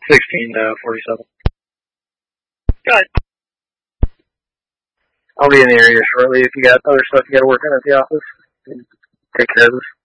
1647. Go ahead. I'll be in the area shortly. If you got other stuff you got to work on at the office, take care of this.